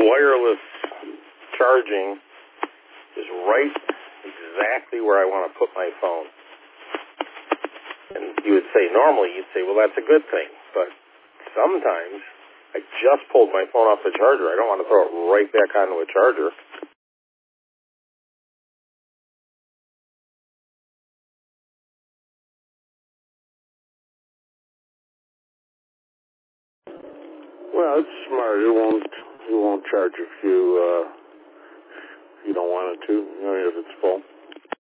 wireless charging is right exactly where I want to put my phone. And you would say, normally you'd say, well, that's a good thing. But sometimes I just pulled my phone off the charger. I don't want to throw it right back onto a charger. Well, it's smart. It won't charge if you don't want it to, if it's full.